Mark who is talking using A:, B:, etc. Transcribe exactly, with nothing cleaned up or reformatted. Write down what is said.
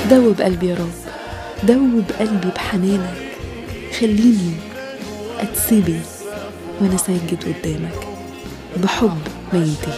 A: دوب قلبي يا رب، دوب قلبي بحنانك، خليني أتسبي وأنا ساجد قدامك بحب ما ينتهي.